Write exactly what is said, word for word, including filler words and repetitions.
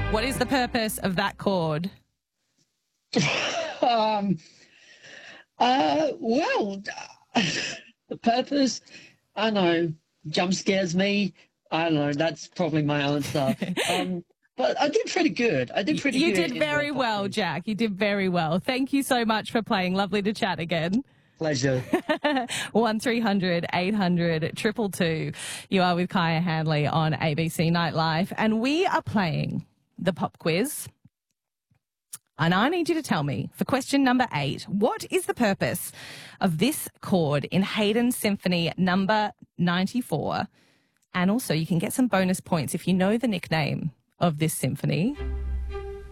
What is the purpose of that chord? um, uh, well, the purpose, I know, jump scares me. I don't know. That's probably my answer. um, but I did pretty good. I did pretty you good. You did very well, quiz. Jack. You did very well. Thank you so much for playing. Lovely to chat again. Pleasure. one three hundred eight hundred two two two. You are with Kaya Handley on A B C Nightlife, and we are playing the pop quiz. And I need you to tell me, for question number eight, what is the purpose of this chord in Haydn Symphony number ninety-four? And also, you can get some bonus points if you know the nickname of this symphony.